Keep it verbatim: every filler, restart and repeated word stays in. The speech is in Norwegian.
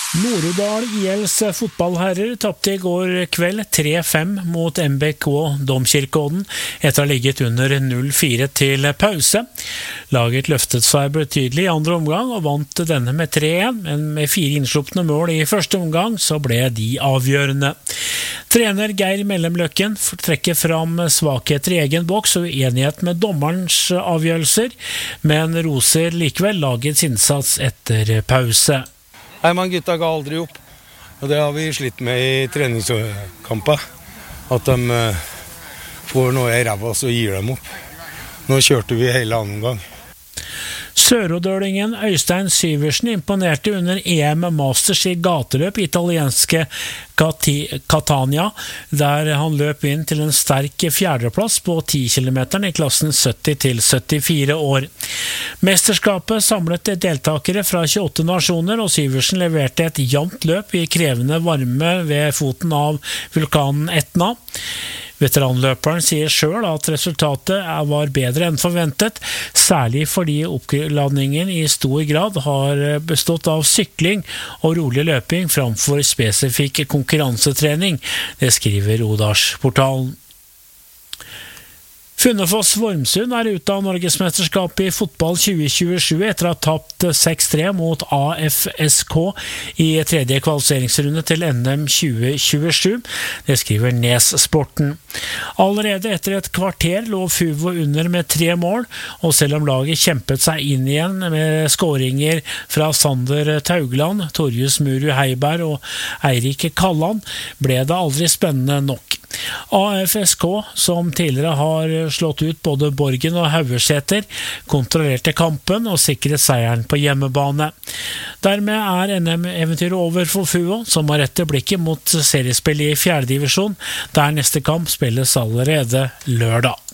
Nord-Odal I L's fotballherrer tapte I går kveld tre fem mot M B K Domkirkeodden etter å ha ligget under null fire til pause. Laget løftet seg betydelig I andre omgang og vant denne med tre en, men med fire innslupne mål I første omgang så ble de avgjørende. Trener Geir Mellemløkken trekker fram svakheter I egen boks og uenighet med dommerens avgjørelser, men roser likevel lagets innsats etter pause. Nei, man gutta ga aldri opp, og det har vi slitt med I treningskamper, at de uh, får noe I ræva så gir dem opp. Nå kjørte vi hele annen gang. Sørodølingen Øystein Syversen imponerte under E M Masters I gateløp I italienske Catania, der han løp inn til en sterk fjerdeplass på ti kilometer I klassen sytti til syttifire år. Mesterskapet samlet deltakere fra tjueåtte nasjoner, og Syversen leverte et jevnt løp I krevende varme ved foten av vulkanen Etna. Veteranløperen sier selv at resultatet var bedre enn forventet, særlig fordi oppladningen I stor grad har bestått av sykling og rolig løping framfor spesifikk konkurransetrening, det skriver Odalsportalen. Funnefoss Vormsund er ute av Norgesmesterskapet I fotball tjue tjuesju etter å ha tapt seks tre mot A F S K I tredje kvalifiseringsrunde til N M tjue tjuesju. Det skriver Nes-sporten. Allerede etter et kvarter lå Fuvo under med tre mål, og selv om laget kjempet seg inn igjen med skåringer fra Sander Taugland, Torjus Muru Heiberg og Eirik Kalland, ble det aldri spennende nok. A F S K, som tidligere har slått ut både Borgen og Haugeseter, kontrollerte kampen og sikret seieren på hjemmebane. Dermed er N M-eventyret over for Fuvo, som har rettet blikket mot seriespill I fjerde divisjon, der neste kamp spilles allerede lørdag.